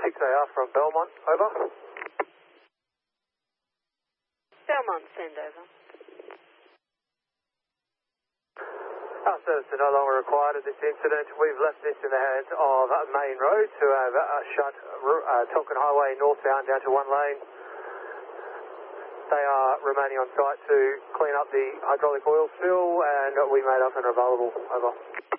6AR from Belmont, over. Belmont, send over. Our service is no longer required at this incident. We've left this in the hands of Main Roads, who have shut Telkin Highway northbound down to one lane. They are remaining on site to clean up the hydraulic oil spill, and we made up and are available. Over.